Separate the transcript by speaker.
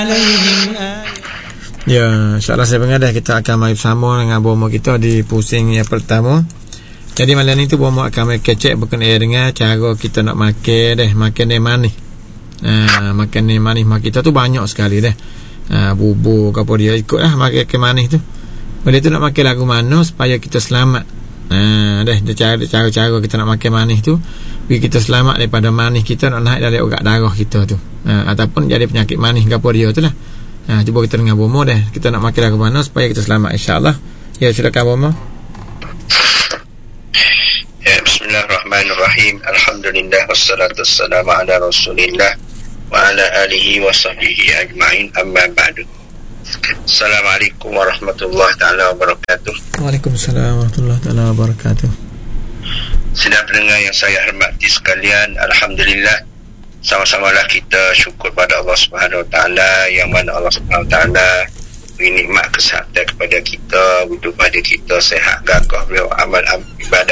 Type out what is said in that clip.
Speaker 1: Ya, insyaAllah saya pengadah kita akan mari bersama dengan bomo kita di pusing yang pertama. Jadi malam ni tu bomo akan kecek berkenaan dengan cara kita nak makan yang manis. Makan yang manis mak kita tu banyak sekali dah. Bubur ke apa dia ikutlah makan yang manis tu. Boleh tu nak makan lagu mana supaya kita selamat. Cara-cara kita nak makan manis tu biar kita selamat daripada manis kita nak naik dari urat darah kita tu. Ataupun jadi penyakit manis ke apa dia tu lah. Cuba kita dengar bomo dah. Kita nak makan lagu mana supaya kita selamat insya-Allah. Ya, silakan bomo.
Speaker 2: Ya, bismillahirrahmanirrahim. Alhamdulillah wassalatu wassalamu ala Rasulillah wa ala alihi wa sahbihi ajma'in, amma ba'du. Assalamualaikum warahmatullahi taala wabarakatuh.
Speaker 1: Waalaikumsalam warahmatullahi taala wabarakatuh.
Speaker 2: Sedang pendengar yang saya hormati sekalian, alhamdulillah, sama-samalah kita syukur pada Allah Subhanahu Wa Taala, yang mana Allah Subhanahu Wa Taala beri nikmat kesihatan kepada kita, hidup pada kita sehat, gagah beliau amal ibadah